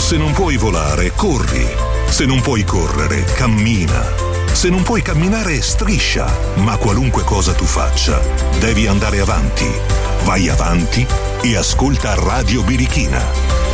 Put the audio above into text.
Se non puoi volare, corri. Se non puoi correre, cammina. Se non puoi camminare, striscia. Ma qualunque cosa tu faccia, devi andare avanti. Vai avanti e ascolta Radio Birichina.